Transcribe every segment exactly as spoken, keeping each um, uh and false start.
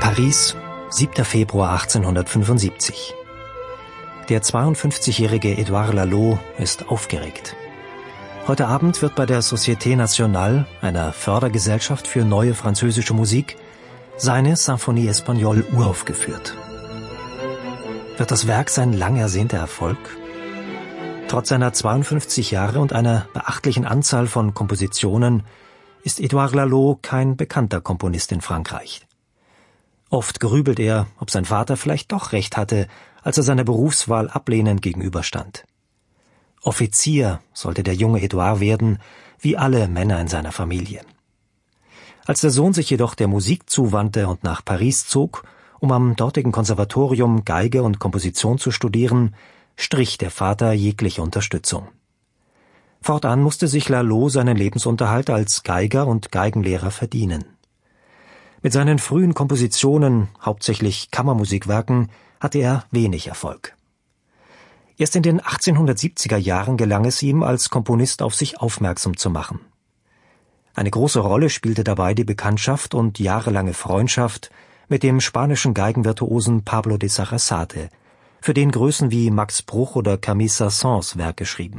Paris, siebter Februar achtzehnhundertfünfundsiebzig. Der zweiundfünfzigjährige Édouard Lalo ist aufgeregt. Heute Abend wird bei der Société Nationale, einer Fördergesellschaft für neue französische Musik, seine Symphonie Espagnole uraufgeführt. Wird das Werk sein lang ersehnter Erfolg? Trotz seiner zweiundfünfzig Jahre und einer beachtlichen Anzahl von Kompositionen ist Édouard Lalo kein bekannter Komponist in Frankreich. Oft grübelt er, ob sein Vater vielleicht doch recht hatte, als er seiner Berufswahl ablehnend gegenüberstand. Offizier sollte der junge Édouard werden, wie alle Männer in seiner Familie. Als der Sohn sich jedoch der Musik zuwandte und nach Paris zog, um am dortigen Konservatorium Geige und Komposition zu studieren, strich der Vater jegliche Unterstützung. Fortan musste sich Lalo seinen Lebensunterhalt als Geiger und Geigenlehrer verdienen. Mit seinen frühen Kompositionen, hauptsächlich Kammermusikwerken, hatte er wenig Erfolg. Erst in den achtzehnhundertsiebziger Jahren gelang es ihm, als Komponist auf sich aufmerksam zu machen. Eine große Rolle spielte dabei die Bekanntschaft und jahrelange Freundschaft mit dem spanischen Geigenvirtuosen Pablo de Sarasate, für den Größen wie Max Bruch oder Camille Saint-Saëns Werke schrieben.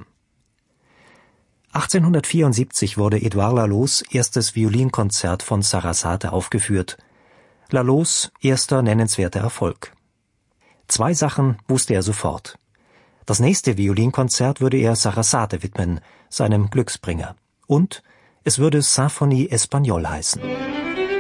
achtzehnhundertvierundsiebzig wurde Édouard Lalos erstes Violinkonzert von Sarasate aufgeführt, Lalos erster nennenswerter Erfolg. Zwei Sachen wusste er sofort. Das nächste Violinkonzert würde er Sarasate widmen, seinem Glücksbringer, und es würde Symphonie Espagnole heißen.